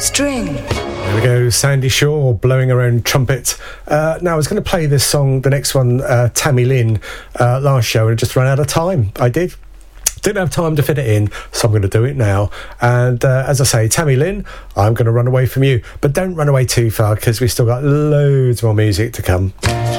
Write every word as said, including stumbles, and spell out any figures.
String. There we go, Sandy Shaw blowing her own trumpet. Uh, now, I was going to play this song, the next one, uh, Tammy Lynn, uh, last show, and it just ran out of time. I did. Didn't have time to fit it in, so I'm going to do it now. And uh, as I say, Tammy Lynn, I'm going to run away from you. But don't run away too far, because we've still got loads more music to come.